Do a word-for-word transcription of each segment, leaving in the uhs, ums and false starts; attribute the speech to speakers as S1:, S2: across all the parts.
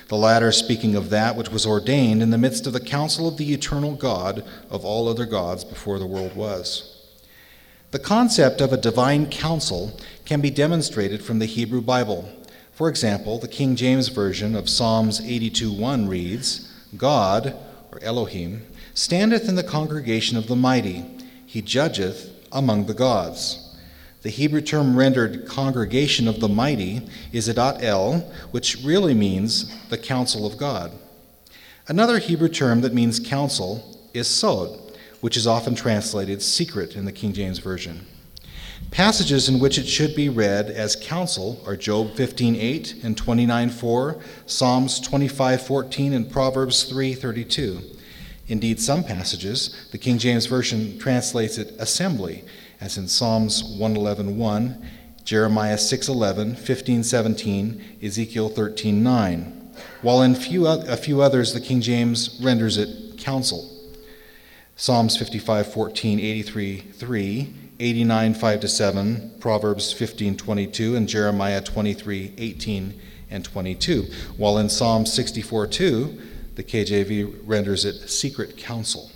S1: the latter speaking of that which was ordained in the midst of the council of the eternal God of all other gods before the world was. The concept of a divine council can be demonstrated from the Hebrew Bible. For example, the King James Version of Psalms eighty-two one reads, God, or Elohim, standeth in the congregation of the mighty. He judgeth among the gods. The Hebrew term rendered congregation of the mighty is Adat El, which really means the council of God. Another Hebrew term that means council is Sod, which is often translated secret in the King James Version. Passages in which it should be read as counsel are Job fifteen eight and twenty-nine four, Psalms twenty-five fourteen, and Proverbs three thirty-two. Indeed, some passages, the King James Version translates it assembly, as in Psalms one eleven one, Jeremiah six eleven, fifteen seventeen, Ezekiel thirteen nine, while in few, a few others the King James renders it counsel. Psalms fifty-five fourteen, eighty-three three, eighty-nine five to seven, Proverbs fifteen twenty-two, and Jeremiah twenty-three eighteen and twenty-two, while in Psalm sixty-four two, the K J V renders it secret counsel.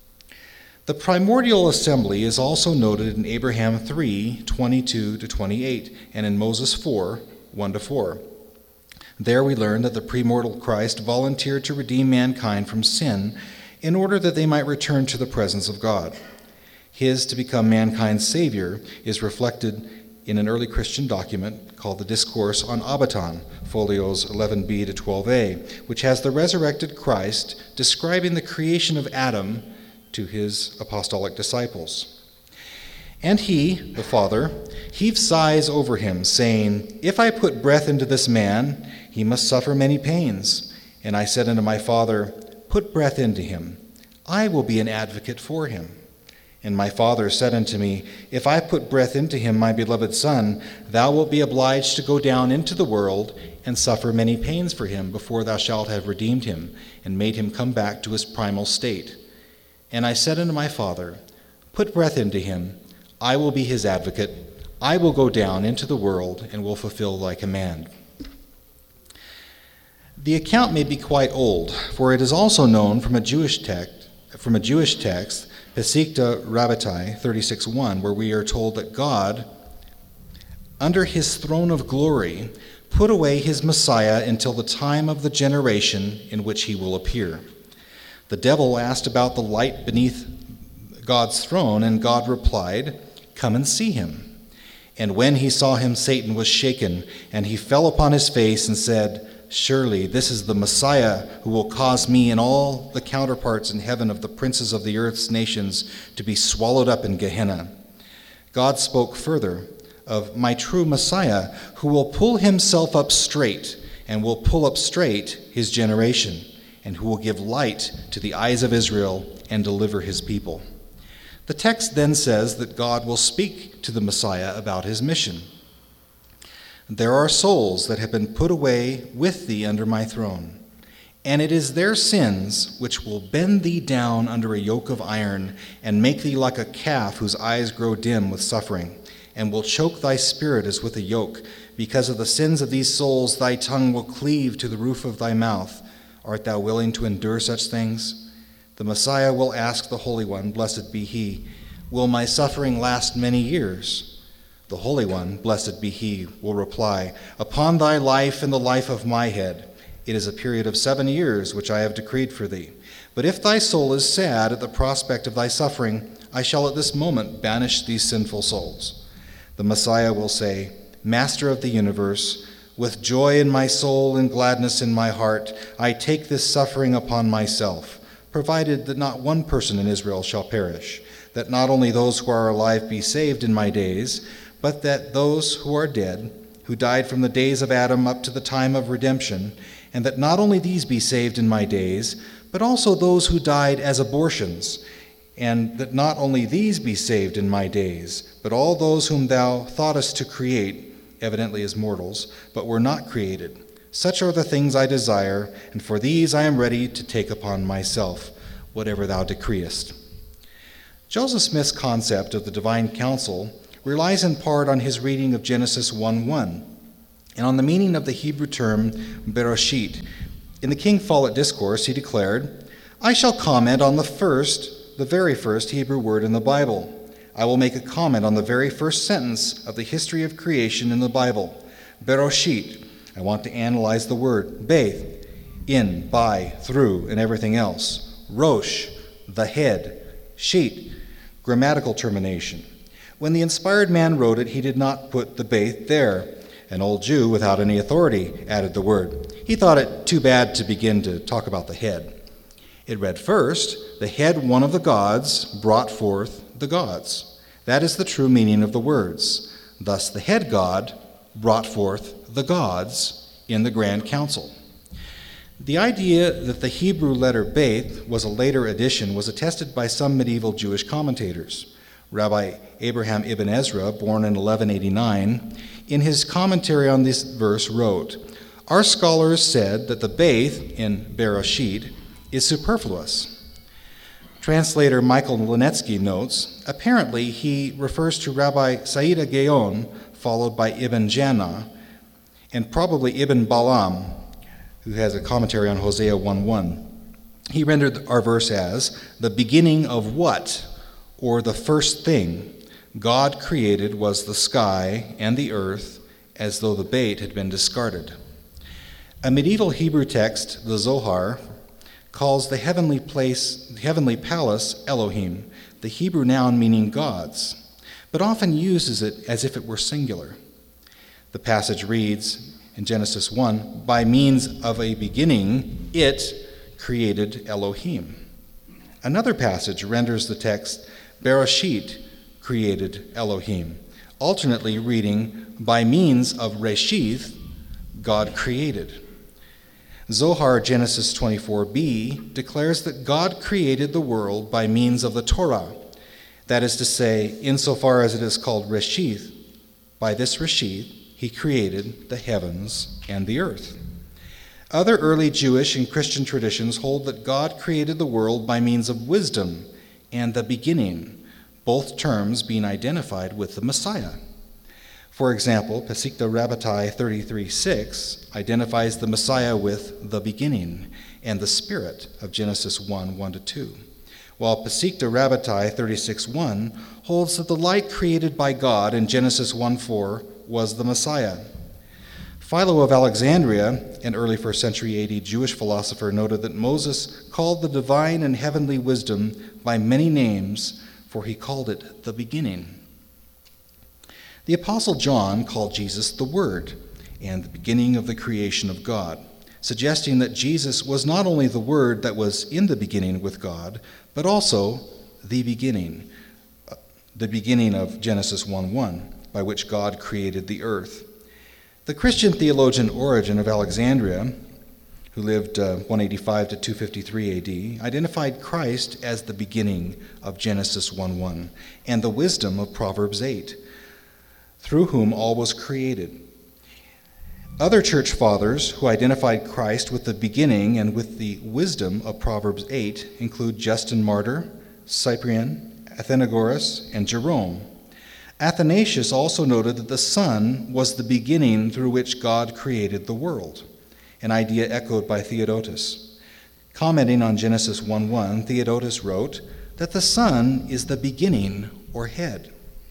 S1: The primordial assembly is also noted in Abraham three twenty-two to twenty-eight, and in Moses four one to four. There we learn that the premortal Christ volunteered to redeem mankind from sin in order that they might return to the presence of God. His to become mankind's Savior is reflected in an early Christian document called the Discourse on Abaton, folios eleven b to twelve a, which has the resurrected Christ describing the creation of Adam to his apostolic disciples. And he, the Father, heaved sighs over him, saying, If I put breath into this man, he must suffer many pains. And I said unto my Father, Put breath into him. I will be an advocate for him. And my Father said unto me, If I put breath into him, my beloved Son, thou wilt be obliged to go down into the world and suffer many pains for him before thou shalt have redeemed him and made him come back to his primal state. And I said unto my Father, Put breath into him. I will be his advocate. I will go down into the world and will fulfill thy command. The account may be quite old, for it is also known from a Jewish text, from a Jewish text, Pesikta Rabbatai thirty-six one, where we are told that God, under his throne of glory, put away his Messiah until the time of the generation in which he will appear. The devil asked about the light beneath God's throne, and God replied, Come and see him. And when he saw him, Satan was shaken, and he fell upon his face and said, Surely this is the Messiah who will cause me and all the counterparts in heaven of the princes of the earth's nations to be swallowed up in Gehenna. God spoke further of my true Messiah, who will pull himself up straight and will pull up straight his generation, and who will give light to the eyes of Israel and deliver his people. The text then says that God will speak to the Messiah about his mission. There are souls that have been put away with thee under my throne, and it is their sins which will bend thee down under a yoke of iron and make thee like a calf whose eyes grow dim with suffering, and will choke thy spirit as with a yoke. Because of the sins of these souls, thy tongue will cleave to the roof of thy mouth. Art thou willing to endure such things? The Messiah will ask the Holy One, blessed be he, Will my suffering last many years? The Holy One, blessed be he, will reply, Upon thy life and the life of my head, it is a period of seven years which I have decreed for thee. But if thy soul is sad at the prospect of thy suffering, I shall at this moment banish these sinful souls. The Messiah will say, Master of the universe, with joy in my soul and gladness in my heart, I take this suffering upon myself, provided that not one person in Israel shall perish, that not only those who are alive be saved in my days, but that those who are dead, who died from the days of Adam up to the time of redemption, and that not only these be saved in my days, but also those who died as abortions, and that not only these be saved in my days, but all those whom thou thoughtest to create, evidently as mortals, but were not created. Such are the things I desire, and for these I am ready to take upon myself, whatever thou decreest. Joseph Smith's concept of the divine council relies in part on his reading of Genesis one one, and on the meaning of the Hebrew term Bereshit, In the King Follett Discourse, he declared, "I shall comment on the first, the very first Hebrew word in the Bible. I will make a comment on the very first sentence of the history of creation in the Bible. Beroshit. I want to analyze the word. Beth, in, by, through, and everything else. Rosh, the head. Sheet, grammatical termination. When the inspired man wrote it, he did not put the Beth there. An old Jew without any authority added the word. He thought it too bad to begin to talk about the head. It read first, the head one of the gods brought forth the gods. That is the true meaning of the words. Thus the head god brought forth the gods in the grand council." The idea that the Hebrew letter Beth was a later addition was attested by some medieval Jewish commentators. Rabbi Abraham ibn Ezra, born in eleven eighty-nine, in his commentary on this verse wrote, "Our scholars said that the Beth in Beroshit is superfluous." Translator Michael Lunetsky notes, apparently he refers to Rabbi Saida Gaon, followed by Ibn Jannah, and probably Ibn Balaam, who has a commentary on Hosea one one. He rendered our verse as, "The beginning of what, or the first thing, God created was the sky and the earth, as though the bait had been discarded." A medieval Hebrew text, the Zohar, calls the heavenly place, the heavenly palace, Elohim, the Hebrew noun meaning gods, but often uses it as if it were singular. The passage reads in Genesis one, "By means of a beginning, it created Elohim." Another passage renders the text, "Beroshit created Elohim," alternately reading, "By means of Reshith, God created." Zohar Genesis twenty-four b declares that God created the world by means of the Torah. That is to say, insofar as it is called Reshith, by this Reshith, he created the heavens and the earth. Other early Jewish and Christian traditions hold that God created the world by means of wisdom and the beginning, both terms being identified with the Messiah. For example, Pesikta Rabbatai thirty-three six identifies the Messiah with the beginning and the Spirit of Genesis one one to two, while Pesikta Rabbatai thirty-six one holds that the light created by God in Genesis one four was the Messiah. Philo of Alexandria, an early first century A D Jewish philosopher, noted that Moses called the divine and heavenly wisdom by many names, for he called it the beginning. The Apostle John called Jesus the Word and the beginning of the creation of God, suggesting that Jesus was not only the Word that was in the beginning with God, but also the beginning, the beginning of Genesis one one, by which God created the earth. The Christian theologian Origen of Alexandria, who lived uh, one eighty-five to two fifty-three A D, identified Christ as the beginning of Genesis one one and the wisdom of Proverbs eight, through whom all was created. Other church fathers who identified Christ with the beginning and with the wisdom of Proverbs eight include Justin Martyr, Cyprian, Athenagoras, and Jerome. Athanasius also noted that the Son was the beginning through which God created the world, an idea echoed by Theodotus. Commenting on Genesis one one, Theodotus wrote that the Son is the beginning or head.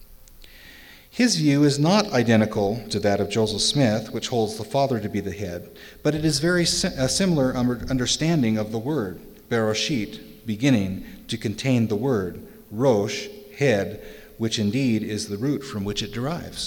S1: His view is not identical to that of Joseph Smith, which holds the Father to be the head, but it is very sim- a similar understanding of the word, Beroshit, beginning, to contain the word, Rosh, head, which indeed is the root from which it derives.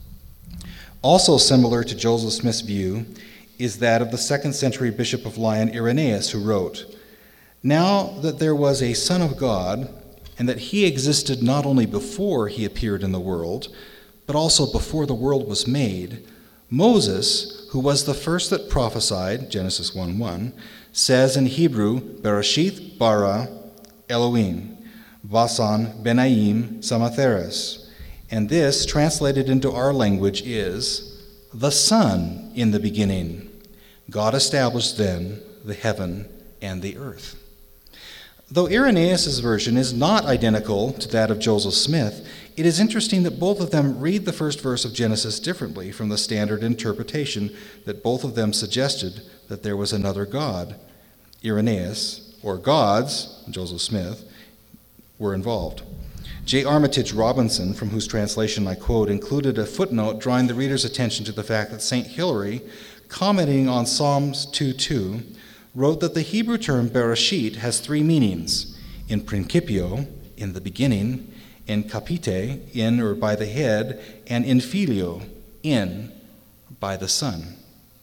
S1: Also similar to Joseph Smith's view is that of the second century Bishop of Lyon, Irenaeus, who wrote, "Now that there was a Son of God, and that he existed not only before he appeared in the world, but also before the world was made, Moses, who was the first that prophesied, Genesis one one, says in Hebrew, Bereshith bara Elohim, vasan benayim samatheres. And this, translated into our language, is the Son in the beginning. God established then the heaven and the earth." Though Irenaeus' version is not identical to that of Joseph Smith, it is interesting that both of them read the first verse of Genesis differently from the standard interpretation that both of them suggested that there was another God. Irenaeus, or gods, Joseph Smith, were involved. J. Armitage Robinson, from whose translation I quote, included a footnote drawing the reader's attention to the fact that Saint Hilary, commenting on Psalms two two, wrote that the Hebrew term Bereshit has three meanings: in principio, in the beginning; in capite, in or by the head; and in filio, in, by the Son.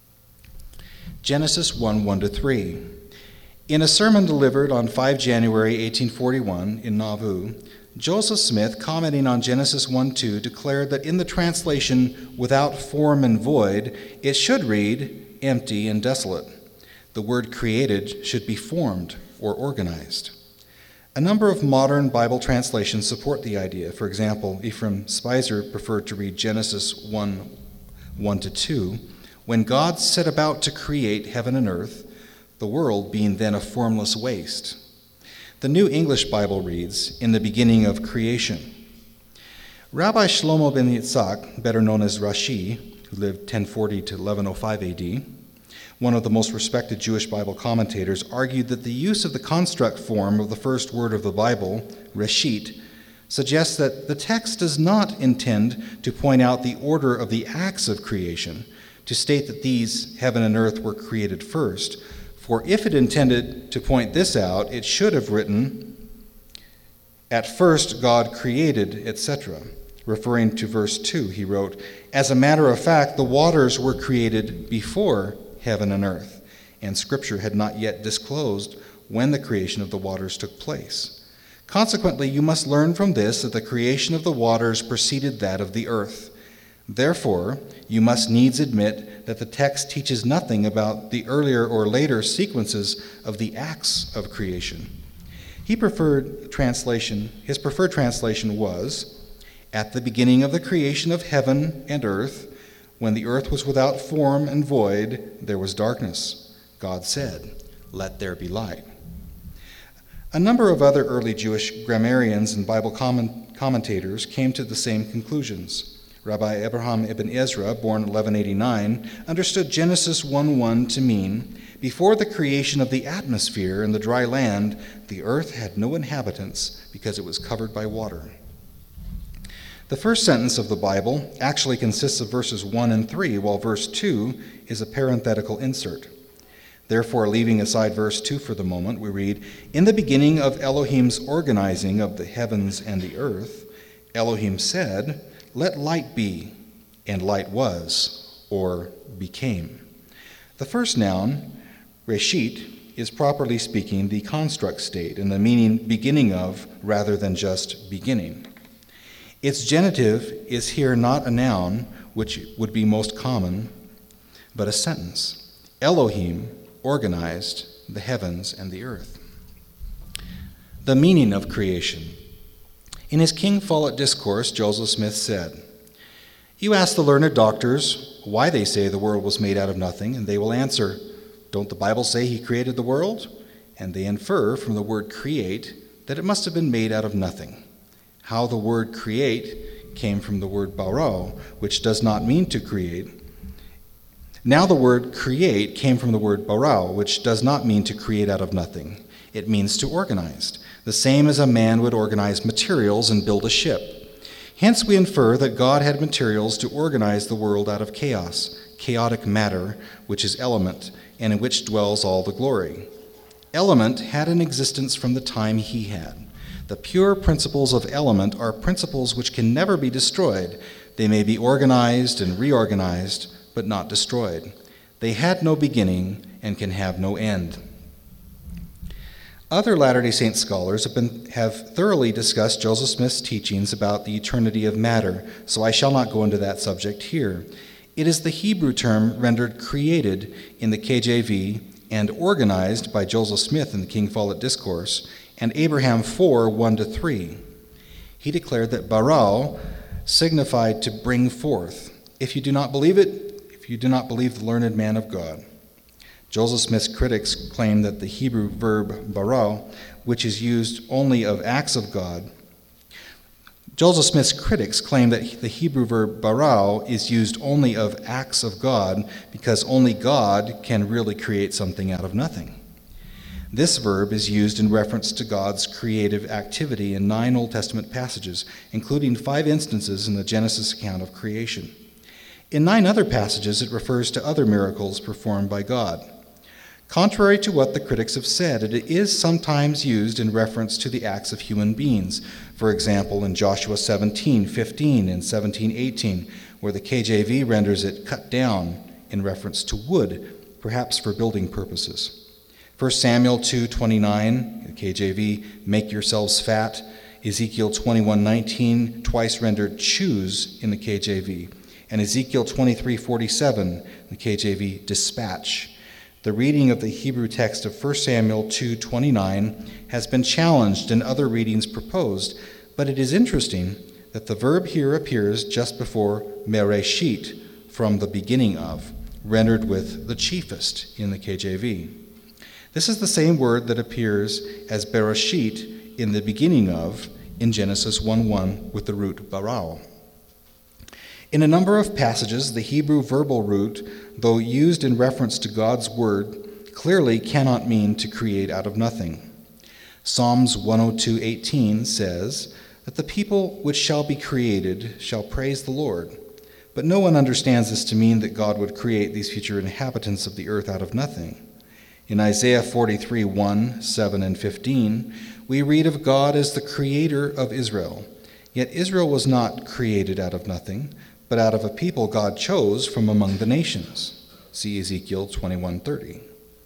S1: Genesis one, one to three. In a sermon delivered on the fifth of January, eighteen forty-one, in Nauvoo, Joseph Smith, commenting on Genesis one two, declared that in the translation "without form and void," it should read "empty and desolate." The word "created" should be "formed" or "organized." A number of modern Bible translations support the idea. For example, Ephraim Spicer preferred to read Genesis one, one to two, when God set about to create heaven and earth, the world being then a formless waste. The New English Bible reads, "in the beginning of creation." Rabbi Shlomo ben Yitzhak, better known as Rashi, who lived ten forty to eleven oh five A D, one of the most respected Jewish Bible commentators, argued that the use of the construct form of the first word of the Bible, Reshit, suggests that the text does not intend to point out the order of the acts of creation, to state that these, heaven and earth, were created first. For if it intended to point this out, it should have written, "At first God created," et cetera. Referring to verse two, he wrote, "As a matter of fact, the waters were created before heaven and earth, and Scripture had not yet disclosed when the creation of the waters took place. Consequently, you must learn from this that the creation of the waters preceded that of the earth. Therefore, you must needs admit that the text teaches nothing about the earlier or later sequences of the acts of creation." He preferred translation, his preferred translation was, "At the beginning of the creation of heaven and earth, when the earth was without form and void, there was darkness. God said, 'Let there be light.'" A number of other early Jewish grammarians and Bible comment- commentators came to the same conclusions. Rabbi Abraham ibn Ezra, born eleven eighty-nine, understood Genesis one one to mean, "Before the creation of the atmosphere and the dry land, the earth had no inhabitants because it was covered by water." The first sentence of the Bible actually consists of verses one and three, while verse two is a parenthetical insert. Therefore, leaving aside verse two for the moment, we read, "In the beginning of Elohim's organizing of the heavens and the earth, Elohim said, 'Let light be,' and light was," or became. The first noun, Reshit, is properly speaking the construct state, and the meaning beginning of rather than just beginning. Its genitive is here not a noun, which would be most common, but a sentence. Elohim organized the heavens and the earth. The meaning of creation. In his King Follett Discourse, Joseph Smith said, "You ask the learned doctors why they say the world was made out of nothing, and they will answer, 'Don't the Bible say he created the world?' And they infer from the word create that it must have been made out of nothing. How the word create came from the word barao, which does not mean to create. Now the word create came from the word barao, which does not mean to create out of nothing. It means to organize, the same as a man would organize materials and build a ship. Hence we infer that God had materials to organize the world out of chaos, chaotic matter, which is element, and in which dwells all the glory. Element had an existence from the time he had. The pure principles of element are principles which can never be destroyed. They may be organized and reorganized, but not destroyed. They had no beginning and can have no end." Other Latter-day Saint scholars have, been, have thoroughly discussed Joseph Smith's teachings about the eternity of matter, so I shall not go into that subject here. It is the Hebrew term rendered created in the K J V and organized by Joseph Smith in the King Follett Discourse, and Abraham four, one to three. He declared that barao signified to bring forth. If you do not believe it, if you do not believe the learned man of God. Joseph Smith's critics claim that the Hebrew verb bara, which is used only of acts of God, Joseph Smith's critics claim that the Hebrew verb bara is used only of acts of God because only God can really create something out of nothing. This verb is used in reference to God's creative activity in nine Old Testament passages, including five instances in the Genesis account of creation. In nine other passages, it refers to other miracles performed by God. Contrary to what the critics have said, it is sometimes used in reference to the acts of human beings. For example, in Joshua seventeen fifteen and seventeen eighteen, where the K J V renders it cut down in reference to wood, perhaps for building purposes. First Samuel two twenty-nine, the K J V, make yourselves fat. Ezekiel twenty-one nineteen, twice rendered choose in the K J V. And Ezekiel twenty-three forty-seven, the K J V, dispatch. The reading of the Hebrew text of First Samuel two twenty-nine has been challenged and other readings proposed, but it is interesting that the verb here appears just before mereshit, from the beginning of, rendered with the chiefest in the K J V. This is the same word that appears as bereshit, in the beginning of, in Genesis one one with the root barao. In a number of passages, the Hebrew verbal root, though used in reference to God's word, clearly cannot mean to create out of nothing. Psalms one oh two eighteen says that the people which shall be created shall praise the Lord. But no one understands this to mean that God would create these future inhabitants of the earth out of nothing. In Isaiah forty-three one, seven, and fifteen, we read of God as the creator of Israel. Yet Israel was not created out of nothing, but out of a people God chose from among the nations. See Ezekiel twenty-one thirty.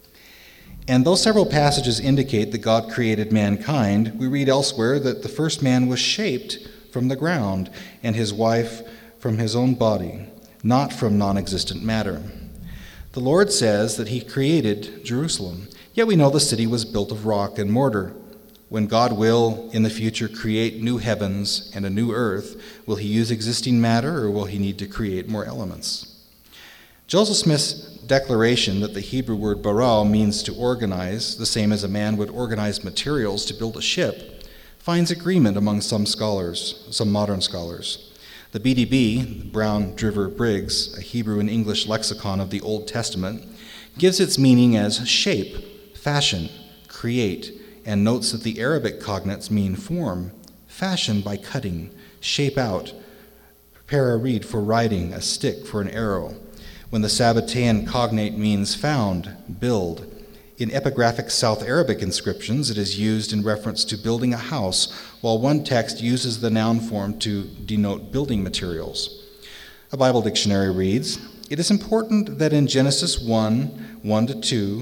S1: And though several passages indicate that God created mankind, we read elsewhere that the first man was shaped from the ground, and his wife from his own body, not from non-existent matter. The Lord says that he created Jerusalem, yet we know the city was built of rock and mortar. When God will, in the future, create new heavens and a new earth, will he use existing matter, or will he need to create more elements? Joseph Smith's declaration that the Hebrew word bara means to organize, the same as a man would organize materials to build a ship, finds agreement among some scholars, some modern scholars. The B D B, Brown Driver Briggs, a Hebrew and English lexicon of the Old Testament, gives its meaning as shape, fashion, create, and notes that the Arabic cognates mean form, fashion by cutting, shape out, prepare a reed for riding, a stick for an arrow. When the Sabbatean cognate means found, build. In epigraphic South Arabic inscriptions, it is used in reference to building a house, while one text uses the noun form to denote building materials. A Bible dictionary reads, "It is important that in Genesis one, one to two,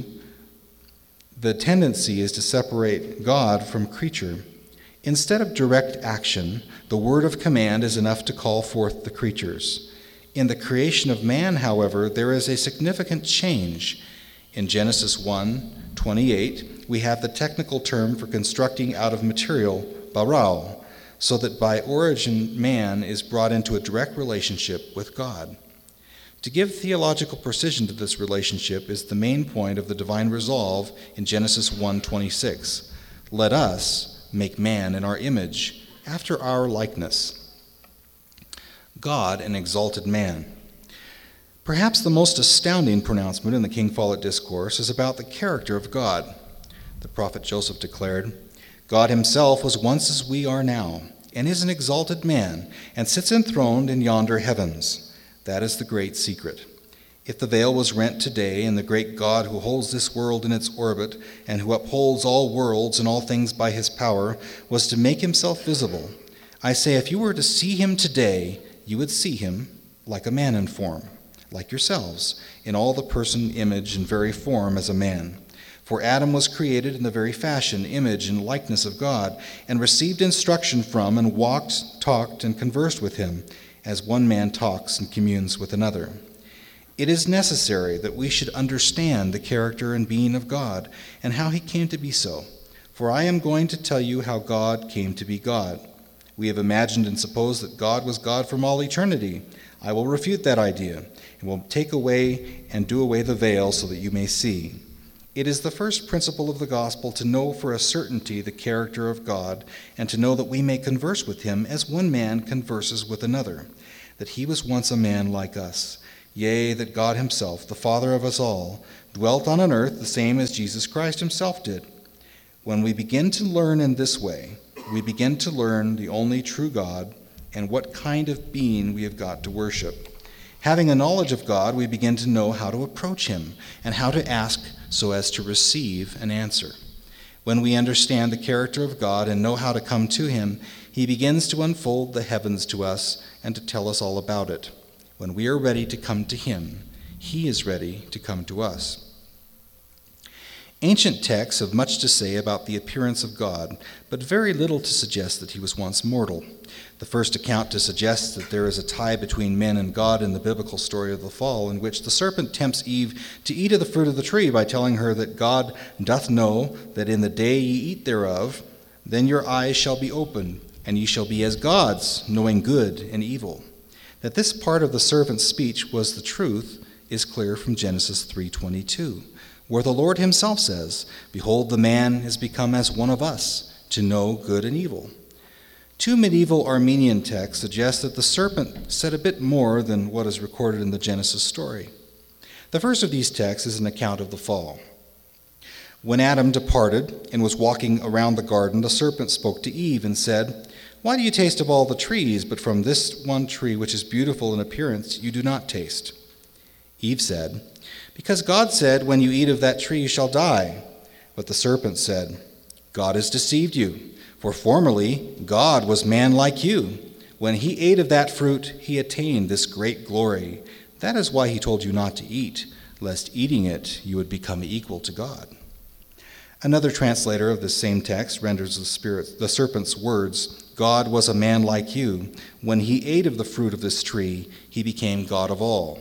S1: the tendency is to separate God from creature. Instead of direct action, the word of command is enough to call forth the creatures. In the creation of man, however, there is a significant change. In Genesis one twenty-eight, we have the technical term for constructing out of material, barao, so that by origin man is brought into a direct relationship with God. To give theological precision to this relationship is the main point of the divine resolve in Genesis one twenty-six. Let us make man in our image, after our likeness. God, an exalted man. Perhaps the most astounding pronouncement in the King Follett Discourse is about the character of God. The prophet Joseph declared, God himself was once as we are now, and is an exalted man, and sits enthroned in yonder heavens. That is the great secret. If the veil was rent today, and the great God who holds this world in its orbit, and who upholds all worlds and all things by his power, was to make himself visible, I say if you were to see him today, you would see him like a man in form, like yourselves, in all the person, image, and very form as a man. For Adam was created in the very fashion, image, and likeness of God, and received instruction from, and walked, talked, and conversed with him, as one man talks and communes with another. It is necessary that we should understand the character and being of God, and how he came to be so. For I am going to tell you how God came to be God. We have imagined and supposed that God was God from all eternity. I will refute that idea, and will take away and do away the veil so that you may see. It is the first principle of the gospel to know for a certainty the character of God, and to know that we may converse with him as one man converses with another, that he was once a man like us. Yea, that God himself, the Father of us all, dwelt on an earth the same as Jesus Christ himself did. When we begin to learn in this way, we begin to learn the only true God and what kind of being we have got to worship. Having a knowledge of God, we begin to know how to approach him and how to ask so as to receive an answer. When we understand the character of God and know how to come to him, he begins to unfold the heavens to us and to tell us all about it. When we are ready to come to him, he is ready to come to us. Ancient texts have much to say about the appearance of God, but very little to suggest that he was once mortal. The first account to suggest that there is a tie between men and God in the biblical story of the fall, in which the serpent tempts Eve to eat of the fruit of the tree by telling her that God doth know that in the day ye eat thereof, then your eyes shall be opened, and ye shall be as gods, knowing good and evil. That this part of the serpent's speech was the truth is clear from Genesis three twenty-two, where the Lord himself says, "Behold, the man is become as one of us, to know good and evil." Two medieval Armenian texts suggest that the serpent said a bit more than what is recorded in the Genesis story. The first of these texts is an account of the fall. When Adam departed and was walking around the garden, the serpent spoke to Eve and said, "Why do you taste of all the trees, but from this one tree which is beautiful in appearance you do not taste?" Eve said, "Because God said, when you eat of that tree you shall die." But the serpent said, "God has deceived you. For formerly God was man like you. When he ate of that fruit, he attained this great glory. That is why he told you not to eat, lest eating it you would become equal to God." Another translator of this same text renders the, spirit, the serpent's words, "God was a man like you. When he ate of the fruit of this tree, he became God of all."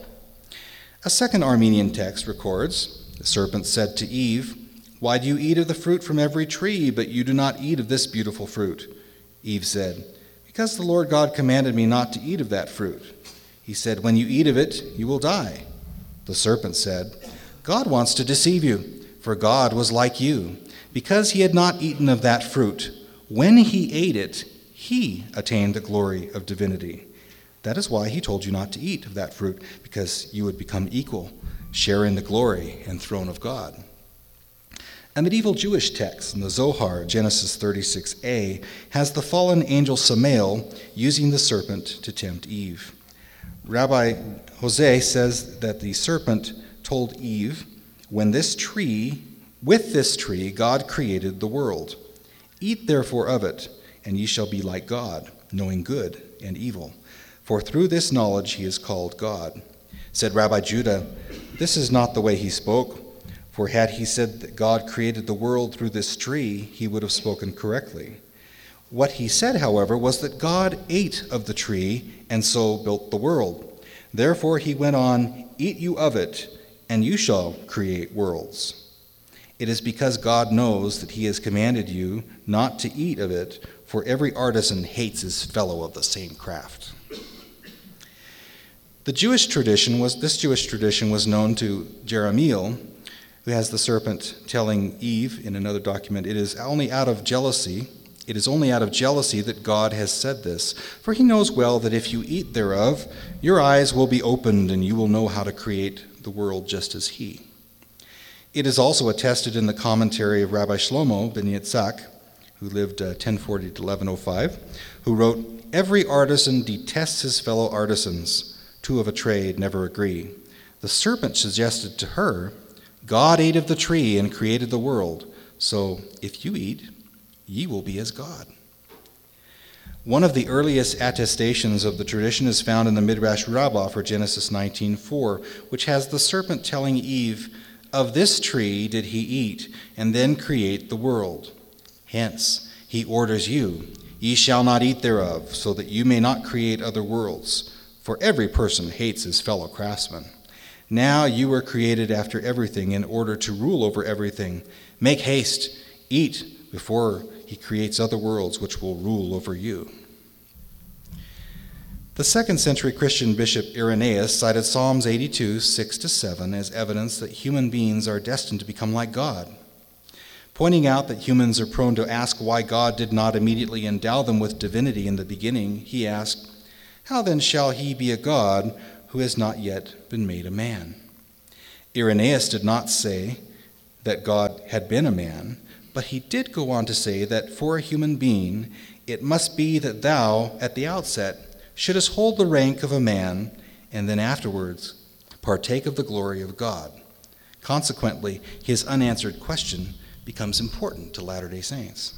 S1: A second Armenian text records, "The serpent said to Eve, 'Why do you eat of the fruit from every tree, but you do not eat of this beautiful fruit?' Eve said, 'Because the Lord God commanded me not to eat of that fruit.' He said, 'When you eat of it, you will die.' The serpent said, 'God wants to deceive you, for God was like you. Because he had not eaten of that fruit, when he ate it, he attained the glory of divinity. That is why he told you not to eat of that fruit, because you would become equal, sharing the glory and throne of God." A medieval Jewish text in the Zohar, Genesis thirty-six a, has the fallen angel Samael using the serpent to tempt Eve. Rabbi Jose says that the serpent told Eve, "When this tree, with this tree, God created the world. Eat therefore of it, and ye shall be like God, knowing good and evil. For through this knowledge he is called God." Said Rabbi Judah, "This is not the way he spoke. For had he said that God created the world through this tree, he would have spoken correctly. What he said, however, was that God ate of the tree and so built the world. Therefore he went on, 'Eat you of it, and you shall create worlds.' It is because God knows that he has commanded you not to eat of it, for every artisan hates his fellow of the same craft." The Jewish tradition was this Jewish tradition was known to Jeremiel, who has the serpent telling Eve in another document, "It is only out of jealousy, it is only out of jealousy that God has said this, for he knows well that if you eat thereof, your eyes will be opened and you will know how to create the world just as he." It is also attested in the commentary of Rabbi Shlomo ben Yitzhak, who lived uh, ten forty to eleven oh five, who wrote, "Every artisan detests his fellow artisans. Two of a trade never agree. The serpent suggested to her, God ate of the tree and created the world, so if you eat, ye will be as God." One of the earliest attestations of the tradition is found in the Midrash Rabbah for Genesis nineteen four, which has the serpent telling Eve, "Of this tree did he eat, and then create the world. Hence, he orders you, ye shall not eat thereof, so that you may not create other worlds. For every person hates his fellow craftsman. Now you were created after everything in order to rule over everything. Make haste, eat before he creates other worlds which will rule over you." The second century Christian bishop Irenaeus cited Psalms eighty-two, six to seven as evidence that human beings are destined to become like God. Pointing out that humans are prone to ask why God did not immediately endow them with divinity in the beginning, he asked, "How then shall he be a God who has not yet been made a man?" Irenaeus did not say that God had been a man, but he did go on to say that for a human being, it must be that thou, at the outset, shouldest hold the rank of a man, and then afterwards partake of the glory of God. Consequently, his unanswered question becomes important to Latter-day Saints.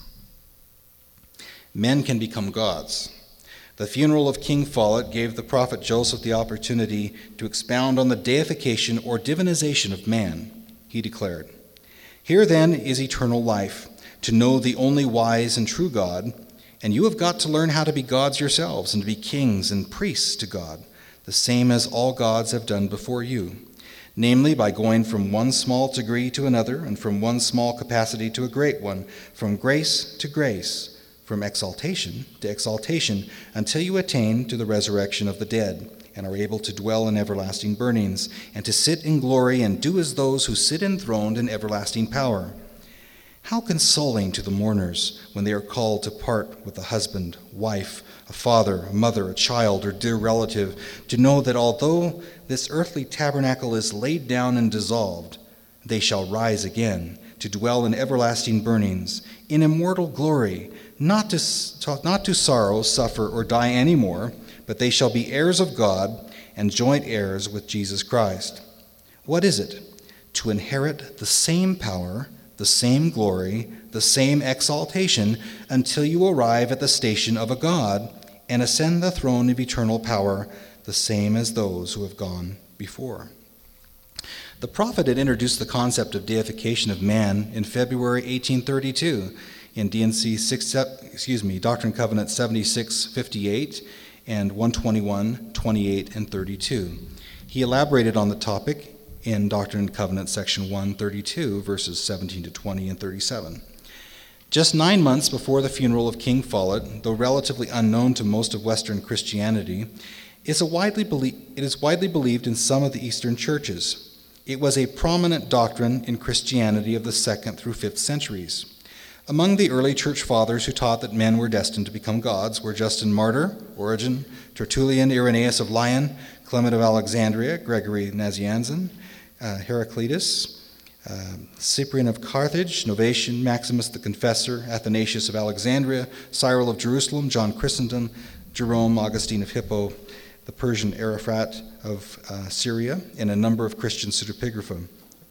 S1: Men can become gods. The funeral of King Follett gave the prophet Joseph the opportunity to expound on the deification or divinization of man. He declared, "Here then is eternal life, to know the only wise and true God, and you have got to learn how to be gods yourselves and to be kings and priests to God, the same as all gods have done before you, namely by going from one small degree to another and from one small capacity to a great one, from grace to grace, from exaltation to exaltation, until you attain to the resurrection of the dead and are able to dwell in everlasting burnings and to sit in glory and do as those who sit enthroned in everlasting power. How consoling to the mourners when they are called to part with a husband, wife, a father, a mother, a child, or dear relative, to know that although this earthly tabernacle is laid down and dissolved, they shall rise again to dwell in everlasting burnings, in immortal glory, not to, not to sorrow, suffer, or die any more, but they shall be heirs of God and joint heirs with Jesus Christ. What is it? To inherit the same power, the same glory, the same exaltation, until you arrive at the station of a God and ascend the throne of eternal power, the same as those who have gone before." The prophet had introduced the concept of deification of man in February eighteen thirty-two in D and C six, excuse me, Doctrine and Covenants seventy-six fifty-eight and one twenty-one, twenty-eight, and thirty-two. He elaborated on the topic in Doctrine and Covenants section one thirty-two, verses seventeen to twenty and thirty-seven. Just nine months before the funeral of King Follett, though relatively unknown to most of Western Christianity, is a widely belie- it is widely believed in some of the Eastern churches. It was a prominent doctrine in Christianity of the second through fifth centuries. Among the early church fathers who taught that men were destined to become gods were Justin Martyr, Origen, Tertullian, Irenaeus of Lyon, Clement of Alexandria, Gregory Nazianzen, uh, Heraclitus, uh, Cyprian of Carthage, Novatian, Maximus the Confessor, Athanasius of Alexandria, Cyril of Jerusalem, John Chrysostom, Jerome, Augustine of Hippo, the Persian Arafat of uh, Syria, and a number of Christian pseudepigrapha,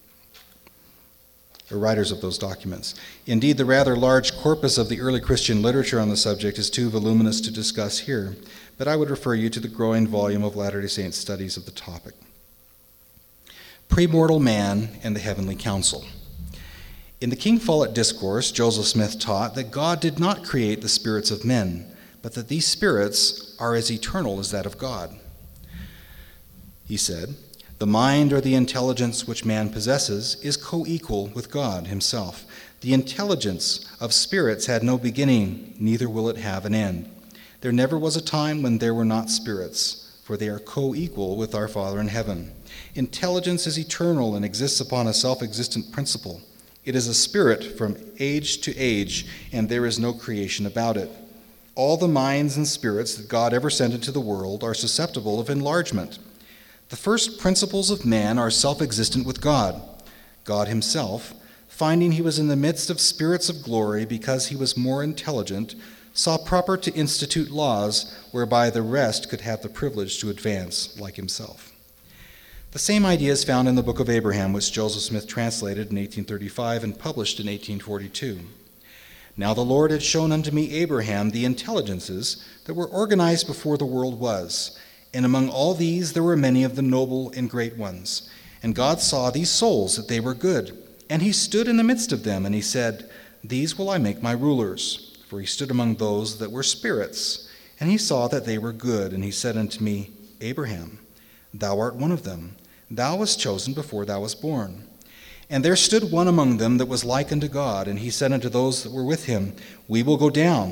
S1: or writers of those documents. Indeed, the rather large corpus of the early Christian literature on the subject is too voluminous to discuss here, but I would refer you to the growing volume of Latter-day Saints studies of the topic. Premortal Man and the Heavenly Council. In the King Follett Discourse, Joseph Smith taught that God did not create the spirits of men, but that these spirits are as eternal as that of God. He said, "The mind or the intelligence which man possesses is co-equal with God himself. The intelligence of spirits had no beginning, neither will it have an end. There never was a time when there were not spirits, for they are co-equal with our Father in heaven. Intelligence is eternal and exists upon a self-existent principle. It is a spirit from age to age, and there is no creation about it. All the minds and spirits that God ever sent into the world are susceptible of enlargement. The first principles of man are self-existent with God. God himself, finding he was in the midst of spirits of glory because he was more intelligent, saw proper to institute laws whereby the rest could have the privilege to advance like himself." The same idea is found in the Book of Abraham, which Joseph Smith translated in eighteen thirty-five and published in eighteen forty-two. "Now the Lord had shown unto me Abraham the intelligences that were organized before the world was, and among all these there were many of the noble and great ones. And God saw these souls that they were good, and he stood in the midst of them, and he said, These will I make my rulers. For he stood among those that were spirits, and he saw that they were good, and he said unto me, Abraham, thou art one of them. Thou wast chosen before thou wast born. And there stood one among them that was like unto God, and he said unto those that were with him, We will go down,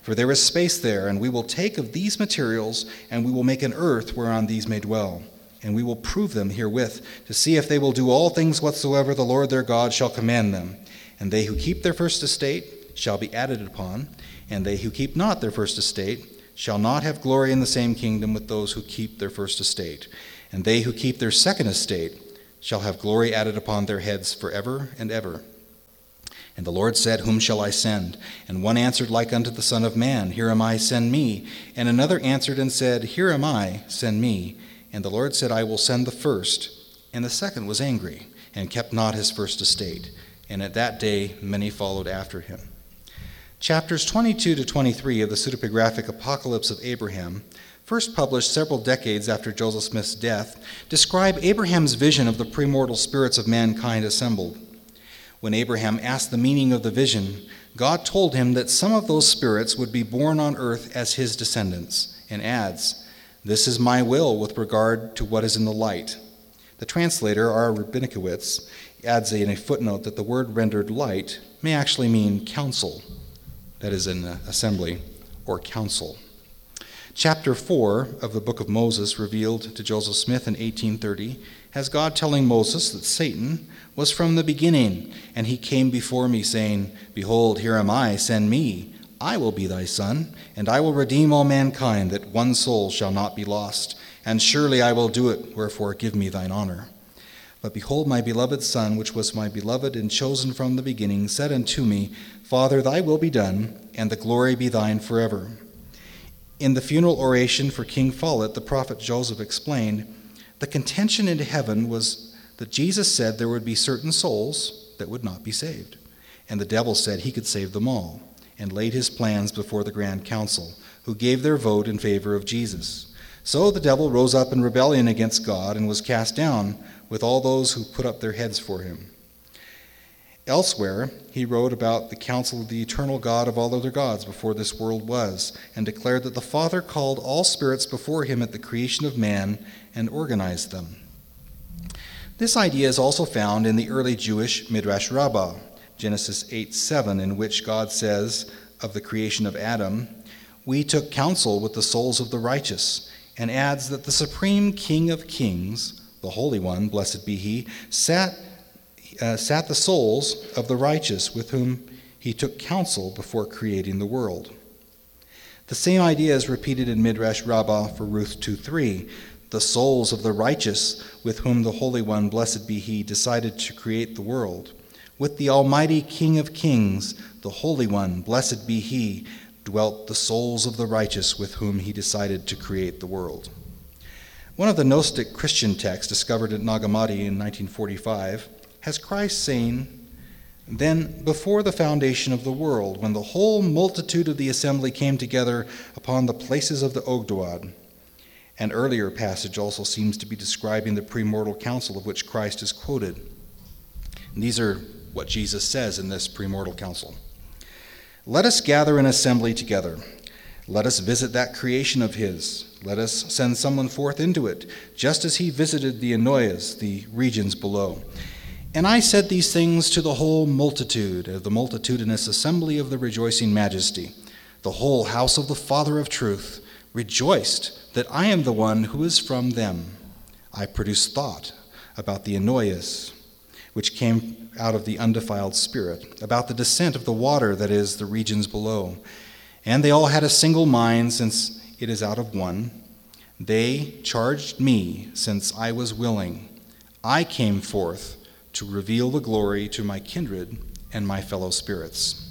S1: For there is space there, and we will take of these materials, and we will make an earth whereon these may dwell. And we will prove them herewith, to see if they will do all things whatsoever the Lord their God shall command them. And they who keep their first estate shall be added upon, and they who keep not their first estate shall not have glory in the same kingdom with those who keep their first estate. And they who keep their second estate shall have glory added upon their heads forever and ever. And the Lord said, Whom shall I send? And one answered like unto the Son of Man, Here am I, send me. And another answered and said, Here am I, send me. And the Lord said, I will send the first. And the second was angry, and kept not his first estate. And at that day many followed after him. Chapters twenty-two to twenty-three of the pseudepigraphic Apocalypse of Abraham, first published several decades after Joseph Smith's death, describe Abraham's vision of the premortal spirits of mankind assembled. When Abraham asked the meaning of the vision, God told him that some of those spirits would be born on earth as his descendants, and adds, This is my will with regard to what is in the light. The translator, R. Rabinowitz, adds in a footnote that the word rendered light may actually mean council, that is, an assembly or council. Chapter four of the book of Moses, revealed to Joseph Smith in eighteen thirty, has God telling Moses that Satan was from the beginning, and he came before me, saying, Behold, here am I, send me. I will be thy son, and I will redeem all mankind, that one soul shall not be lost. And surely I will do it, wherefore give me thine honor. But behold, my beloved Son, which was my beloved and chosen from the beginning, said unto me, Father, thy will be done, and the glory be thine forever. In the funeral oration for King Follett, the prophet Joseph explained, the contention in heaven was that Jesus said there would be certain souls that would not be saved. And the devil said he could save them all, and laid his plans before the grand council, who gave their vote in favor of Jesus. So the devil rose up in rebellion against God and was cast down with all those who put up their heads for him. Elsewhere, he wrote about the counsel of the eternal God of all other gods before this world was, and declared that the Father called all spirits before him at the creation of man and organized them. This idea is also found in the early Jewish Midrash Rabbah, Genesis eight seven, in which God says of the creation of Adam, We took counsel with the souls of the righteous, and adds that the supreme King of kings, the Holy One, blessed be he, sat Uh, sat the souls of the righteous with whom he took counsel before creating the world. The same idea is repeated in Midrash Rabbah for Ruth two three. The souls of the righteous with whom the Holy One, blessed be he, decided to create the world. With the Almighty King of kings, the Holy One, blessed be he, dwelt the souls of the righteous with whom he decided to create the world. One of the Gnostic Christian texts discovered at Nag Hammadi in nineteen forty-five has Christ saying, Then before the foundation of the world, when the whole multitude of the assembly came together upon the places of the Ogdoad. An earlier passage also seems to be describing the premortal council of which Christ is quoted. And these are what Jesus says in this premortal council. Let us gather an assembly together. Let us visit that creation of his. Let us send someone forth into it, just as he visited the Anoyas, the regions below. And I said these things to the whole multitude, of the multitudinous assembly of the rejoicing majesty. The whole house of the Father of truth rejoiced that I am the one who is from them. I produced thought about the Anoyas, which came out of the undefiled spirit, about the descent of the water, that is, the regions below. And they all had a single mind, since it is out of one. They charged me, since I was willing. I came forth to reveal the glory to my kindred and my fellow spirits.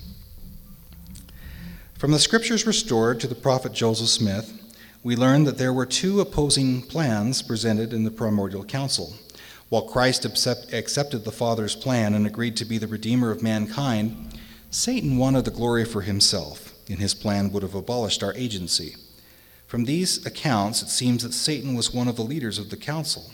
S1: From the scriptures restored to the prophet Joseph Smith, we learn that there were two opposing plans presented in the primordial council. While Christ accept, accepted the Father's plan and agreed to be the Redeemer of mankind, Satan wanted the glory for himself, and his plan would have abolished our agency. From these accounts, it seems that Satan was one of the leaders of the council,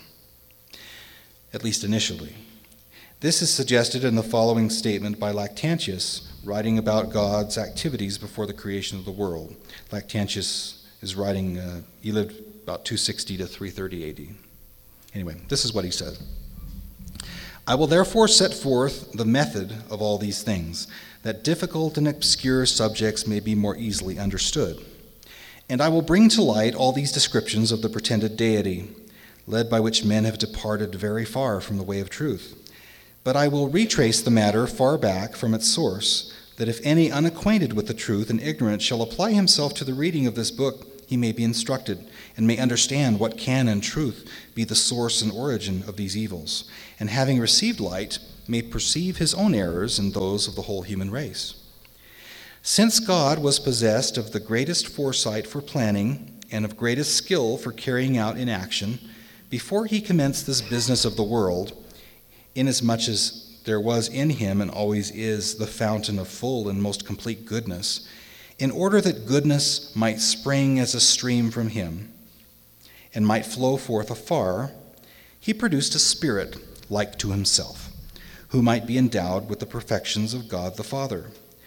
S1: at least initially. This is suggested in the following statement by Lactantius, writing about God's activities before the creation of the world. Lactantius is writing, uh, he lived about two sixty to three thirty A D. Anyway, this is what he said. I will therefore set forth the method of all these things, that difficult and obscure subjects may be more easily understood. And I will bring to light all these descriptions of the pretended deity, led by which men have departed very far from the way of truth. But I will retrace the matter far back from its source, that if any unacquainted with the truth and ignorant shall apply himself to the reading of this book, he may be instructed, and may understand what can in truth be the source and origin of these evils, and having received light, may perceive his own errors and those of the whole human race. Since God was possessed of the greatest foresight for planning and of greatest skill for carrying out in action, before he commenced this business of the world, inasmuch as there was in him and always is the fountain of full and most complete goodness, in order that goodness might spring as a stream from him and might flow forth afar, he produced a spirit like to himself, who might be endowed with the perfections of God the Father.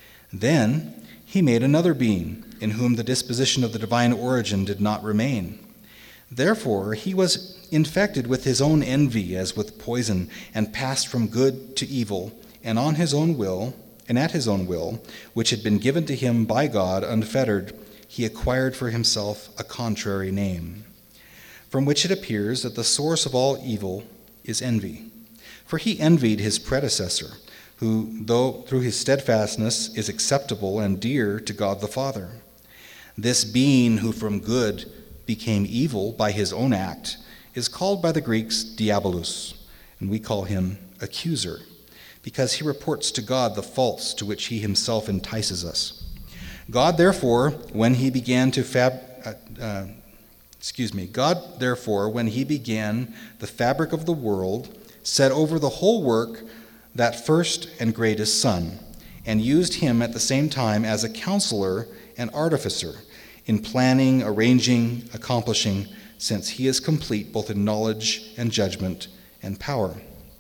S1: Then he made another being, in whom the disposition of the divine origin did not remain. Therefore he was infected with his own envy as with poison, and passed from good to evil, and on his own will, and at his own will, which had been given to him by God unfettered, he acquired for himself a contrary name, from which it appears that the source of all evil is envy. For he envied his predecessor, who, though through his steadfastness, is acceptable and dear to God the Father. This being who from good became evil by his own act is called by the Greeks diabolus, and we call him accuser, because he reports to God the faults to which he himself entices us. God, therefore, when he began to fab, uh, uh, excuse me, God, therefore, when he began the fabric of the world, set over the whole work that first and greatest Son, and used him at the same time as a counselor and artificer in planning, arranging, accomplishing, since he is complete both in knowledge and judgment and power.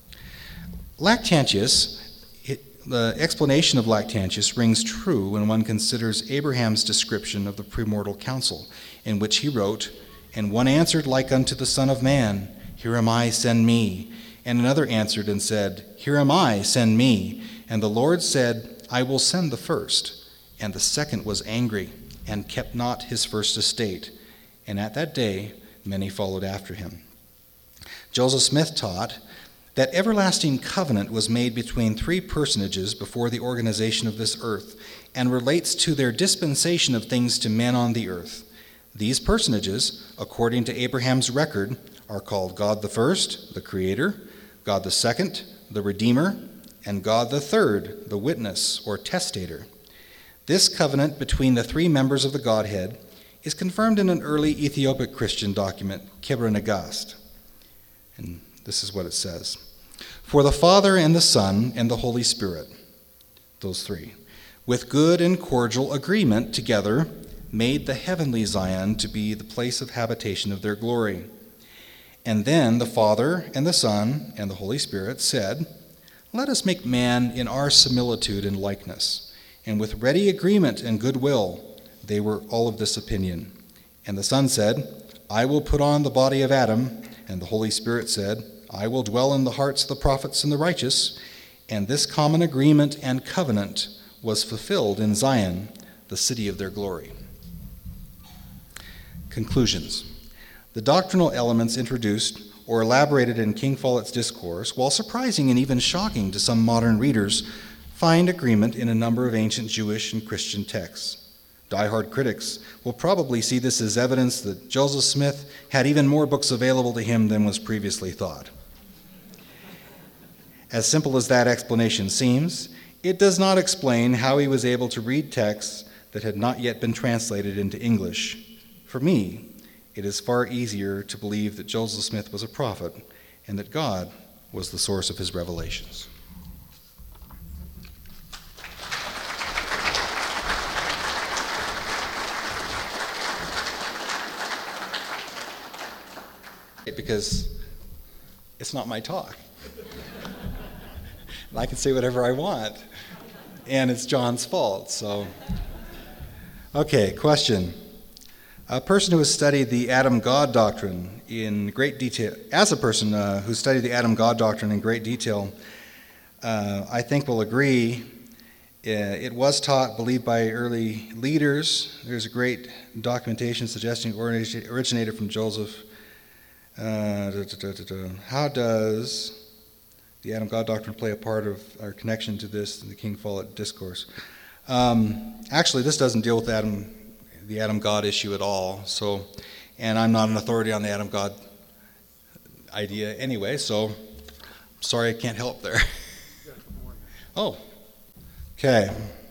S1: Lactantius, it, the explanation of Lactantius rings true when one considers Abraham's description of the premortal council, in which he wrote, "And one answered like unto the Son of Man, Here am I, send me. And another answered and said, Here am I, send me. And the Lord said, I will send the first. And the second was angry, and kept not his first estate. And at that day many followed after him." Joseph Smith taught that everlasting covenant was made between three personages before the organization of this earth, and relates to their dispensation of things to men on the earth. These personages, according to Abraham's record, are called God the first, the Creator, God the second, the Redeemer, and God the third, the Witness or Testator. This covenant between the three members of the Godhead is confirmed in an early Ethiopic Christian document, Kebra Nagast. And this is what it says. "For the Father and the Son and the Holy Spirit," those three, "with good and cordial agreement together, made the heavenly Zion to be the place of habitation of their glory. And then the Father and the Son and the Holy Spirit said, Let us make man in our similitude and likeness. And with ready agreement and goodwill, they were all of this opinion. And the Son said, I will put on the body of Adam. And the Holy Spirit said, I will dwell in the hearts of the prophets and the righteous. And this common agreement and covenant was fulfilled in Zion, the city of their glory." Conclusions. The doctrinal elements introduced or elaborated in King Follett's discourse, while surprising and even shocking to some modern readers, find agreement in a number of ancient Jewish and Christian texts. Die-hard critics will probably see this as evidence that Joseph Smith had even more books available to him than was previously thought. As simple as that explanation seems, it does not explain how he was able to read texts that had not yet been translated into English. For me, it is far easier to believe that Joseph Smith was a prophet and that God was the source of his revelations. Because it's not my talk. And I can say whatever I want. And it's John's fault, so. Okay, question. A person who has studied the Adam-God doctrine in great detail, as a person uh, who studied the Adam-God doctrine in great detail, uh, I think will agree uh, it was taught, believed by early leaders. There's a great documentation suggesting it originated from Joseph. Uh, da, da, da, da. How does the Adam-God doctrine play a part of our connection to this in the King Follett discourse? Um, actually, this doesn't deal with Adam, the Adam-God issue at all. So, and I'm not an authority on the Adam-God idea anyway. So, sorry I can't help there. Oh, okay.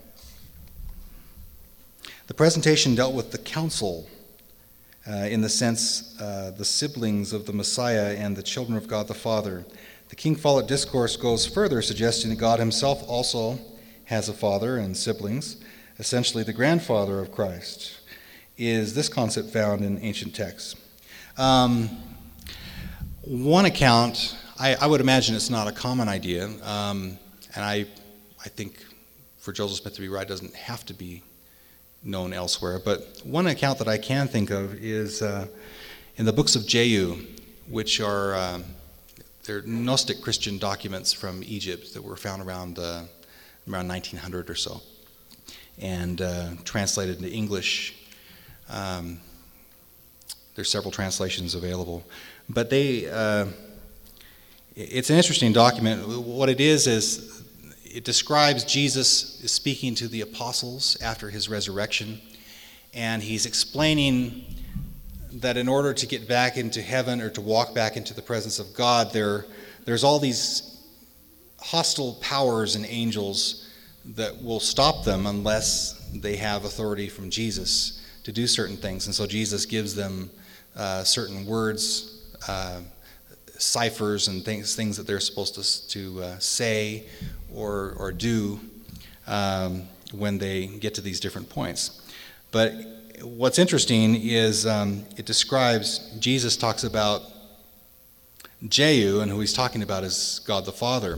S1: The presentation dealt with the council. Uh, in the sense, uh, the siblings of the Messiah and the children of God the Father. The King Follett discourse goes further, suggesting that God himself also has a father and siblings, essentially the grandfather of Christ. Is this concept found in ancient texts? Um, one account, I, I would imagine it's not a common idea, um, and I, I think for Joseph Smith to be right, doesn't have to be known elsewhere, but one account that I can think of is uh, in the books of Jehu, which are uh, they're Gnostic Christian documents from Egypt that were found around uh, around nineteen hundred or so, and uh, translated into English. Um, there's several translations available, but they uh, it's an interesting document. What it is is it describes Jesus speaking to the apostles after his resurrection, and he's explaining that in order to get back into heaven or to walk back into the presence of God, there, there's all these hostile powers and angels that will stop them unless they have authority from Jesus to do certain things. And so Jesus gives them uh, certain words, uh, ciphers and things, things that they're supposed to, to uh, say or or do um, when they get to these different points. But what's interesting is um, it describes, Jesus talks about Jehu, and who he's talking about is God the Father.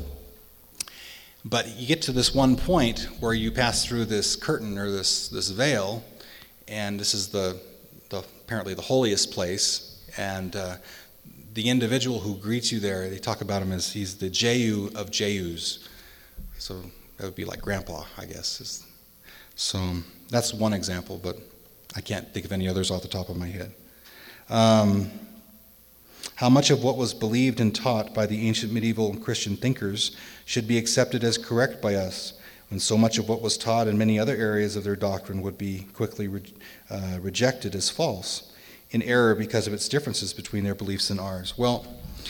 S1: But you get to this one point where you pass through this curtain or this, this veil, and this is the, the apparently the holiest place, and uh, the individual who greets you there, they talk about him as he's the Jehu of Jehus. So that would be like Grandpa, I guess. So that's one example, but I can't think of any others off the top of my head. Um, how much of what was believed and taught by the ancient medieval Christian thinkers should be accepted as correct by us, when so much of what was taught in many other areas of their doctrine would be quickly re- uh, rejected as false, in error because of its differences between their beliefs and ours? Well,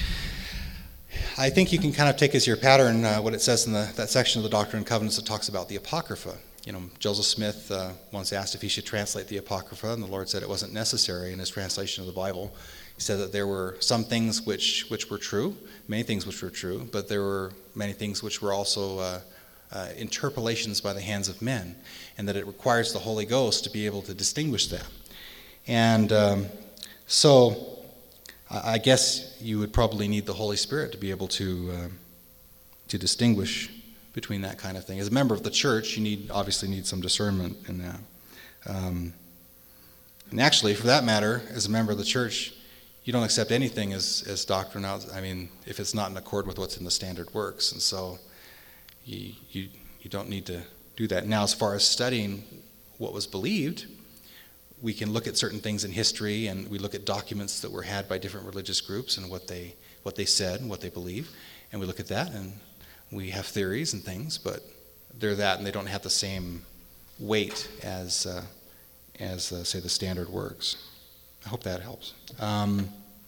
S1: I think you can kind of take as your pattern uh, what it says in the, that section of the Doctrine and Covenants that talks about the Apocrypha. You know, Joseph Smith uh, once asked if he should translate the Apocrypha, and the Lord said it wasn't necessary in his translation of the Bible. He said that there were some things which, which were true, many things which were true, but there were many things which were also uh, uh, interpolations by the hands of men, and that it requires the Holy Ghost to be able to distinguish them. And um, so I guess you would probably need the Holy Spirit to be able to uh, to distinguish between that kind of thing. As a member of the church, you need obviously need some discernment in that. Um, and actually, for that matter, as a member of the church, you don't accept anything as, as doctrine out. I mean, if it's not in accord with what's in the standard works. And so you, you, you don't need to do that. Now, as far as studying what was believed, we can look at certain things in history, and we look at documents that were had by different religious groups and what they what they said and what they believe, and we look at that, and we have theories and things, but they're that, and they don't have the same weight as uh, as uh, say the standard works. I hope that helps. Um,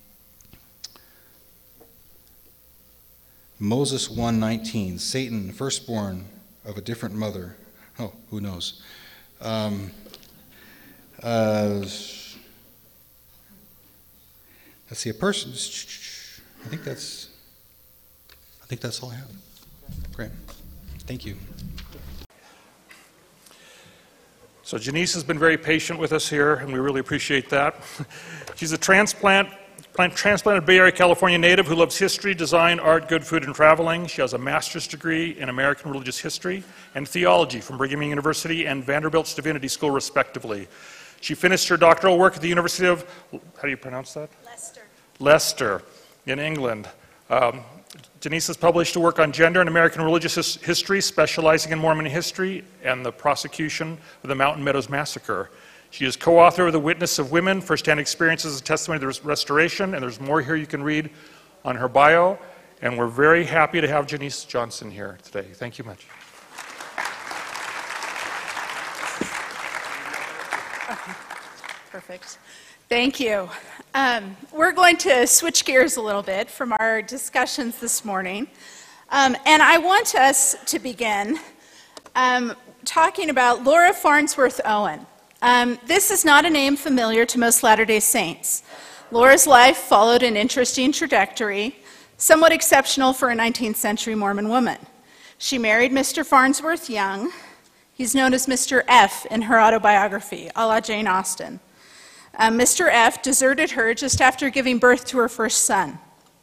S1: Moses one nineteen, Satan, firstborn of a different mother. Oh, who knows? Um, Uh, let's see, a person. I think that's. I think that's all I have. Great, thank you.
S2: So Janice has been very patient with us here, and we really appreciate that. She's a transplant, transplanted Bay Area, California native who loves history, design, art, good food, and traveling. She has a master's degree in American religious history and theology from Brigham Young University and Vanderbilt's Divinity School, respectively. She finished her doctoral work at the University of, how do you pronounce that?
S3: Leicester.
S2: Leicester in England. Um, Janice has published a work on gender and American religious his history, specializing in Mormon history and the prosecution of the Mountain Meadows Massacre. She is co-author of The Witness of Women, First-Hand Experiences as a Testimony to the Restoration, and there's more here you can read on her bio. And we're very happy to have Janice Johnson here today. Thank you much.
S3: Okay. Perfect. Thank you. Um, we're going to switch gears a little bit from our discussions this morning. Um, and I want us to begin um, talking about Laura Farnsworth Owen. Um, this is not a name familiar to most Latter-day Saints. Laura's life followed an interesting trajectory, somewhat exceptional for a nineteenth century Mormon woman. She married Mister Farnsworth Young. He's known as Mister F in her autobiography, a la Jane Austen. Um, Mister F deserted her just after giving birth to her first son.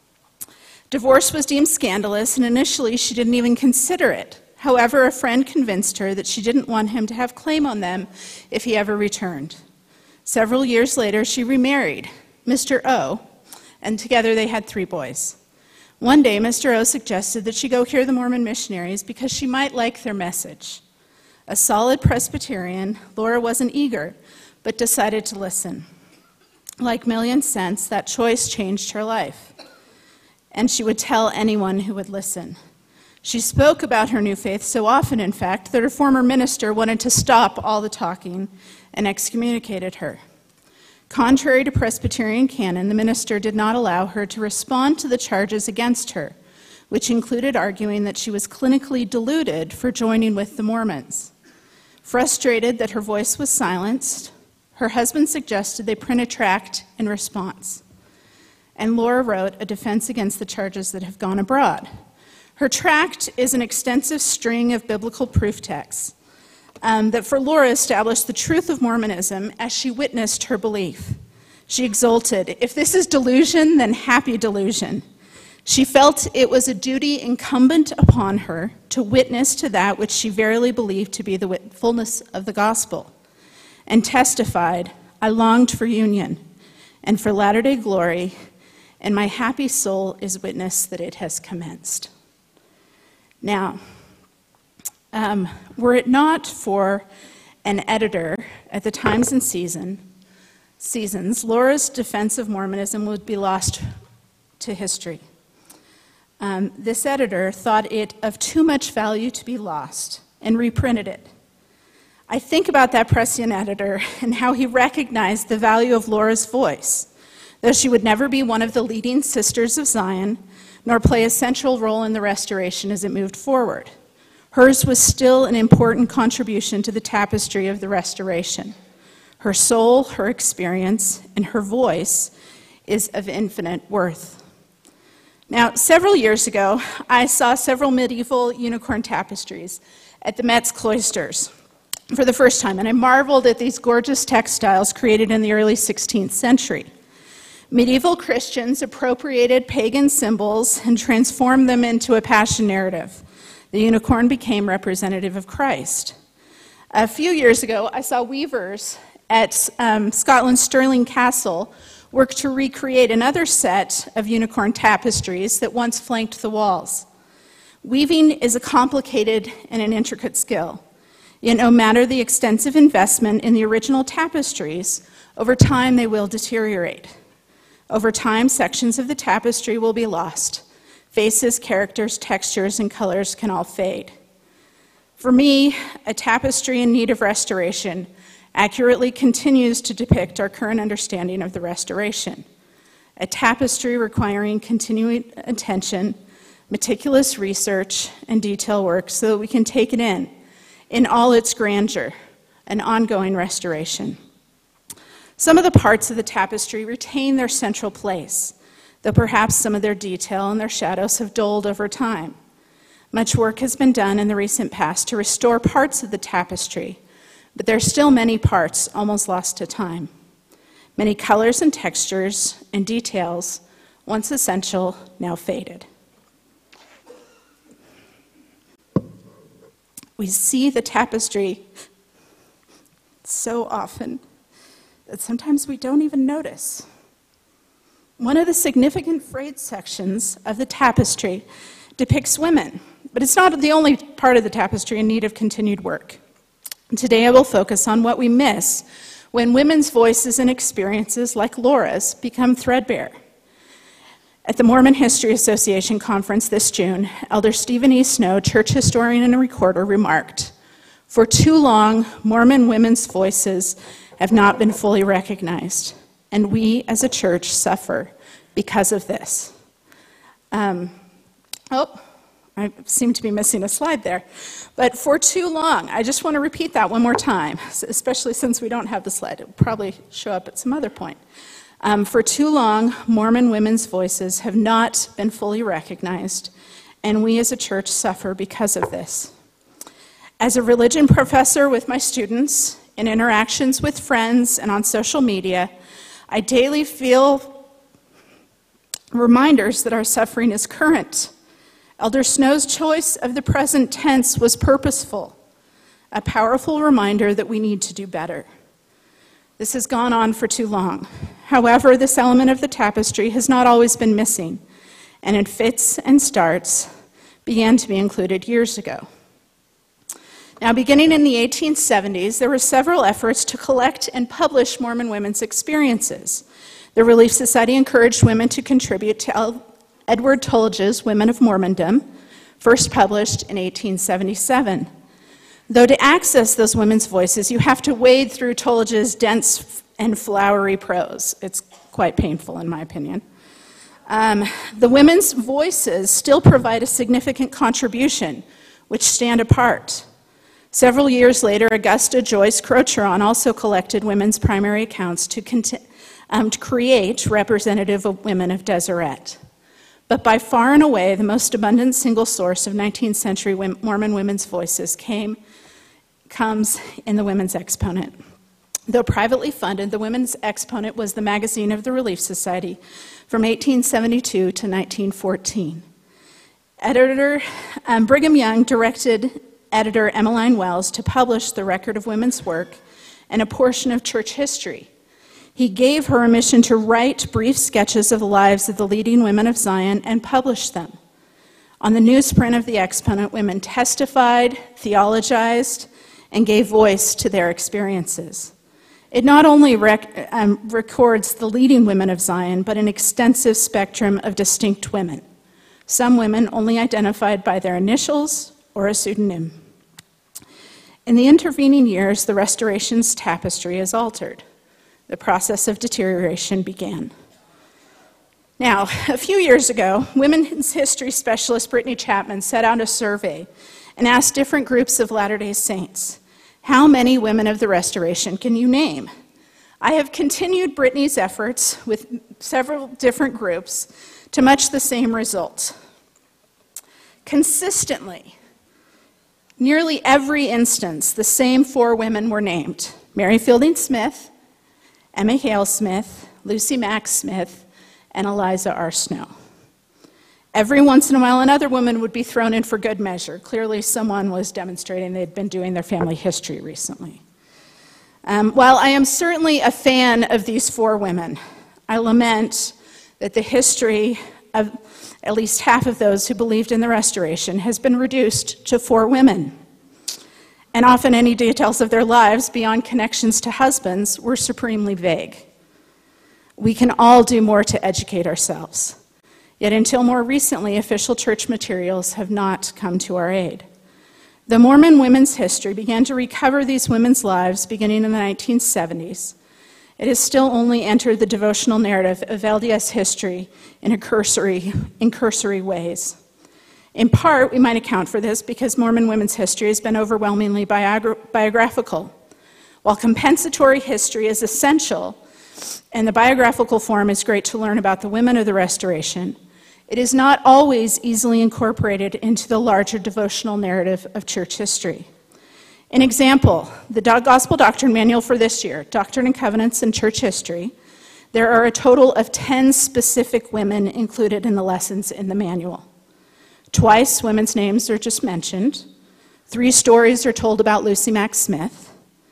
S3: Divorce was deemed scandalous, and initially she didn't even consider it. However, a friend convinced her that she didn't want him to have claim on them if he ever returned. Several years later, she remarried Mister O, and together they had three boys. One day, Mister O suggested that she go hear the Mormon missionaries because she might like their message. A solid Presbyterian, Laura wasn't eager, but decided to listen. Like Million Cents, that choice changed her life, and she would tell anyone who would listen. She spoke about her new faith so often, in fact, that her former minister wanted to stop all the talking and excommunicated her. Contrary to Presbyterian canon, the minister did not allow her to respond to the charges against her, which included arguing that she was clinically deluded for joining with the Mormons. Frustrated that her voice was silenced, her husband suggested they print a tract in response. And Laura wrote a defense against the charges that have gone abroad. Her tract is an extensive string of biblical proof texts um, that for Laura established the truth of Mormonism as she witnessed her belief. She exulted, "If this is delusion, then happy delusion." She felt it was a duty incumbent upon her to witness to that which she verily believed to be the fullness of the gospel, and testified, "I longed for union and for latter-day glory, and my happy soul is witness that it has commenced." Now, um, were it not for an editor at the Times and Season, Seasons, Laura's defense of Mormonism would be lost to history. Um, this editor thought it of too much value to be lost and reprinted it. I think about that prescient editor and how he recognized the value of Laura's voice, though she would never be one of the leading sisters of Zion, nor play a central role in the restoration as it moved forward. Hers was still an important contribution to the tapestry of the restoration. Her soul, her experience, and her voice is of infinite worth. Now, several years ago, I saw several medieval unicorn tapestries at the Metz cloisters for the first time, and I marveled at these gorgeous textiles created in the early sixteenth century. Medieval Christians appropriated pagan symbols and transformed them into a passion narrative. The unicorn became representative of Christ. A few years ago, I saw weavers at um, Scotland's Stirling Castle work to recreate another set of unicorn tapestries that once flanked the walls. Weaving is a complicated and an intricate skill. Yet no matter the extensive investment in the original tapestries, over time they will deteriorate. Over time, sections of the tapestry will be lost. Faces, characters, textures, and colors can all fade. For me, a tapestry in need of restoration accurately continues to depict our current understanding of the restoration. A tapestry requiring continuing attention, meticulous research, and detail work so that we can take it in, in all its grandeur, an ongoing restoration. Some of the parts of the tapestry retain their central place, though perhaps some of their detail and their shadows have dulled over time. Much work has been done in the recent past to restore parts of the tapestry, but there are still many parts almost lost to time. Many colors and textures and details, once essential, now faded. We see the tapestry so often that sometimes we don't even notice. One of the significant frayed sections of the tapestry depicts women, but it's not the only part of the tapestry in need of continued work. Today I will focus on what we miss when women's voices and experiences, like Laura's, become threadbare. At the Mormon History Association conference this June, Elder Stephen E. Snow, church historian and recorder, remarked, "For too long, Mormon women's voices have not been fully recognized, and we as a church suffer because of this." Um, oh, I seem to be missing a slide there. But for too long, I just want to repeat that one more time, especially since we don't have the slide. It will probably show up at some other point. Um, for too long, Mormon women's voices have not been fully recognized, and we as a church suffer because of this. As a religion professor with my students, in interactions with friends and on social media, I daily feel reminders that our suffering is current. Elder Snow's choice of the present tense was purposeful, a powerful reminder that we need to do better. This has gone on for too long. However, this element of the tapestry has not always been missing, and in fits and starts began to be included years ago. Now, beginning in the eighteen seventies, there were several efforts to collect and publish Mormon women's experiences. The Relief Society encouraged women to contribute to El- Edward Tulge's Women of Mormondom, first published in eighteen seventy-seven. Though to access those women's voices, you have to wade through Tulge's dense and flowery prose. It's quite painful, in my opinion. Um, the women's voices still provide a significant contribution, which stand apart. Several years later, Augusta Joyce Crocheron also collected women's primary accounts to, cont- um, to create representative of women of Deseret. But by far and away, the most abundant single source of nineteenth century Mormon women's voices came, comes in the Women's Exponent. Though privately funded, the Women's Exponent was the magazine of the Relief Society from eighteen seventy-two to nineteen fourteen. Editor um, Brigham Young directed editor Emmeline Wells to publish the record of women's work and a portion of church history. He gave her a mission to write brief sketches of the lives of the leading women of Zion and publish them. On the newsprint of the Exponent, women testified, theologized, and gave voice to their experiences. It not only rec- um, records the leading women of Zion, but an extensive spectrum of distinct women, some women only identified by their initials or a pseudonym. In the intervening years, the Restoration's tapestry is altered. The process of deterioration began. Now, a few years ago, women's history specialist Brittany Chapman set out a survey and asked different groups of Latter-day Saints, how many women of the Restoration can you name? I have continued Brittany's efforts with several different groups to much the same result. Consistently, nearly every instance, the same four women were named: Mary Fielding Smith, Emma Hale Smith, Lucy Mack Smith, and Eliza R. Snow. Every once in a while, another woman would be thrown in for good measure. Clearly, someone was demonstrating they'd been doing their family history recently. Um, while I am certainly a fan of these four women, I lament that the history of at least half of those who believed in the Restoration has been reduced to four women. And often any details of their lives beyond connections to husbands were supremely vague. We can all do more to educate ourselves. Yet until more recently, official church materials have not come to our aid. The Mormon women's history began to recover these women's lives beginning in the nineteen seventies. It has still only entered the devotional narrative of L D S history in a cursory, in cursory ways. In part, we might account for this because Mormon women's history has been overwhelmingly biogra- biographical. While compensatory history is essential, and the biographical form is great to learn about the women of the Restoration, it is not always easily incorporated into the larger devotional narrative of church history. An example, the Gospel Doctrine Manual for this year, Doctrine and Covenants in Church History, there are a total of ten specific women included in the lessons in the manual. Twice, women's names are just mentioned. Three stories are told about Lucy Mack Smith.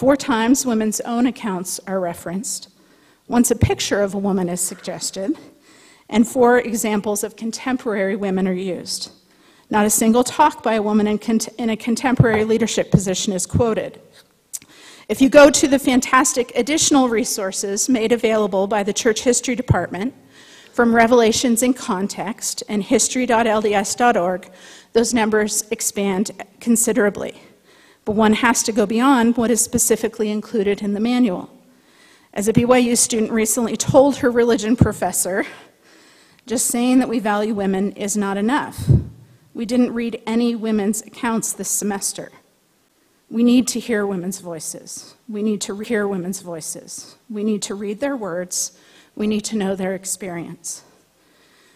S3: Four times women's own accounts are referenced. Once a picture of a woman is suggested, and four examples of contemporary women are used. Not a single talk by a woman in, cont- in a contemporary leadership position is quoted. If you go to the fantastic additional resources made available by the Church History Department, from Revelations in Context and history dot L D S dot org, those numbers expand considerably. But one has to go beyond what is specifically included in the manual. As a B Y U student recently told her religion professor, just saying that we value women is not enough. We didn't read any women's accounts this semester. We need to hear women's voices. We need to hear women's voices. We need to read their words. We need to know their experience.